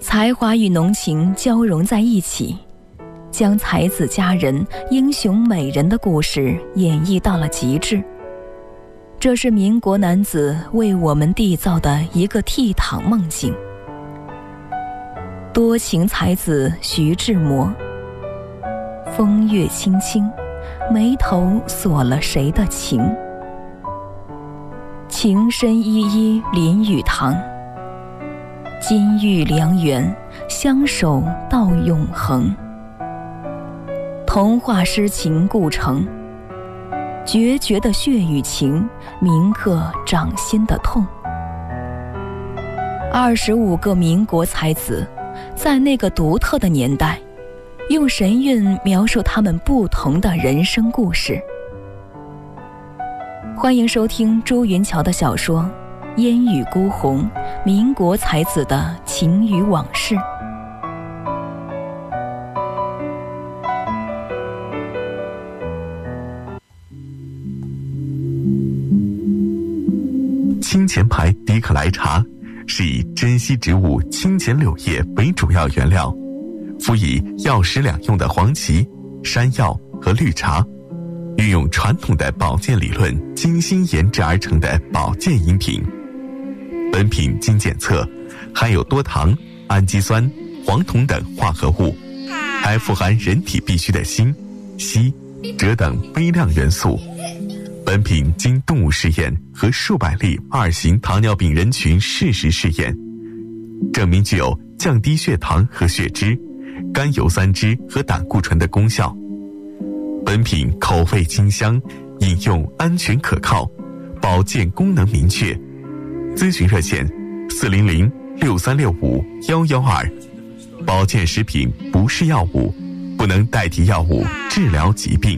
才华与浓情交融在一起，将才子佳人、英雄美人的故事演绎到了极致。这是民国男子为我们缔造的一个倜傥梦境。多情才子徐志摩，风月轻轻，眉头锁了谁的情？情深依依林语堂，金玉良缘，相守到永恒。童话诗情故城，决绝的血与情，铭刻掌心的痛。25个民国才子，在那个独特的年代，用神韵描述他们不同的人生故事。欢迎收听朱云桥的小说《烟雨孤鸿》，民国才子的情与往事。 清前牌迪克莱茶是以珍稀植物清前柳叶为主要原料，辅以药食两用的黄芪、山药和绿茶，运用传统的保健理论精心研制而成的保健饮品。本品经检测含有多糖、氨基酸、黄酮等化合物，还富含人体必需的锌、硒、锗等微量元素。本品经动物试验和数百例2型糖尿病人群事实试验，证明具有降低血糖和血脂、甘油三酯和胆固醇的功效。本品口味清香，饮用安全可靠，保健功能明确。咨询热线400-6365-112。保健食品不是药物，不能代替药物治疗疾病。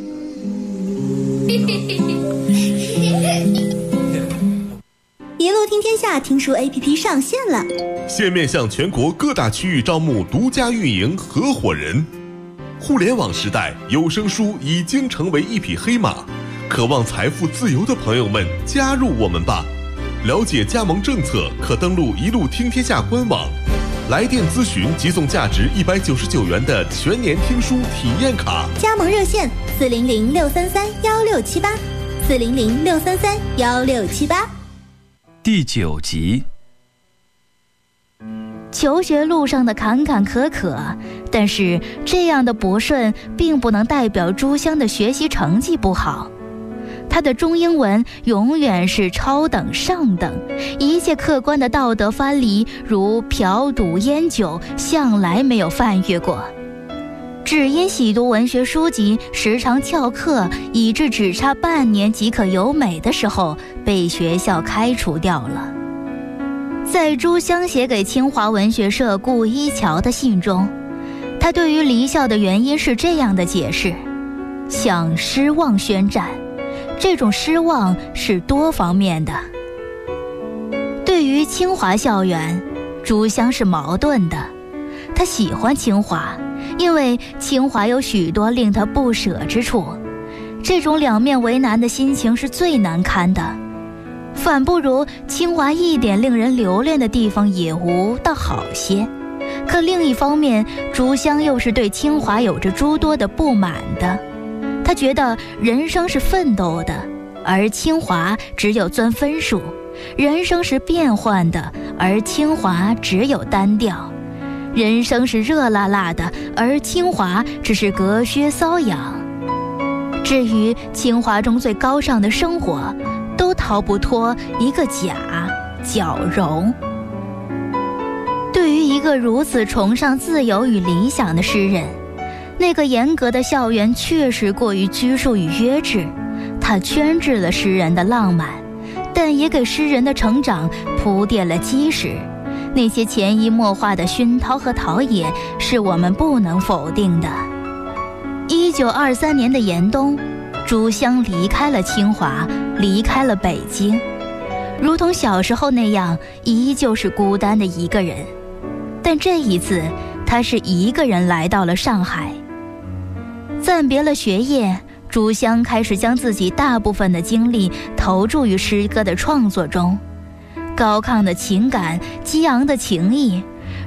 一路听天下听书 APP 上线了， 现面向全国各大区域招募独家运营合伙人。互联网时代，有声书已经成为一匹黑马，渴望财富自由的朋友们加入我们吧。了解加盟政策，可登录一路听天下官网，来电咨询即送价值199元的全年听书体验卡。 加盟热线400-633-1678，400-633-1678。 第9集。 求学路上的坎坎坷坷，但是这样的不顺并不能代表朱香的学习成绩不好。他的中英文永远是超等上等，一切客观的道德藩篱，如嫖赌烟酒，向来没有犯越过。只因喜读文学书籍，时常翘课，以致只差半年即可有美的时候，被学校开除掉了。在朱香写给清华文学社顾一桥的信中，他对于离校的原因是这样的解释：向失望宣战，这种失望是多方面的。对于清华校园，朱香是矛盾的。他喜欢清华，因为清华有许多令他不舍之处，这种两面为难的心情是最难堪的。反不如清华一点令人留恋的地方也无，倒好些。可另一方面，朱香又是对清华有着诸多的不满的。他觉得人生是奋斗的，而清华只有钻分数；人生是变幻的，而清华只有单调；人生是热辣辣的，而清华只是隔靴搔痒。至于清华中最高尚的生活，都逃不脱一个矫揉。对于一个如此崇尚自由与理想的诗人，那个严格的校园确实过于拘束与约制，它圈制了诗人的浪漫，但也给诗人的成长铺垫了基石。那些潜移默化的熏陶和陶冶是我们不能否定的。1923年的严冬，朱香离开了清华，离开了北京，如同小时候那样，依旧是孤单的一个人。但这一次，他是一个人来到了上海。暂别了学业，朱香开始将自己大部分的精力投注于诗歌的创作中。高亢的情感，激昂的情意，